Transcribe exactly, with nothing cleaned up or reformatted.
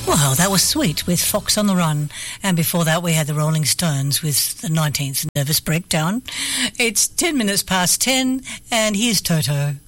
Well, that was Sweet with Fox on the Run. And before that, we had the Rolling Stones with the nineteenth Nervous Breakdown. It's ten minutes past ten, and here's Toto.